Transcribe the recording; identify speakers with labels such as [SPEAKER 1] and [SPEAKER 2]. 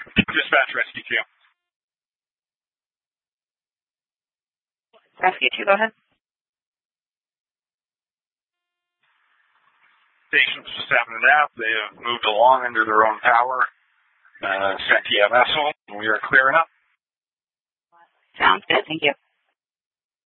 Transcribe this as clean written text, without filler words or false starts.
[SPEAKER 1] Dispatch Rescue 2.
[SPEAKER 2] Rescue 2, go ahead.
[SPEAKER 1] Patients just having a nap. They have moved along under their own power. Sent EMS home. We are clearing up.
[SPEAKER 2] Sounds good. Thank you.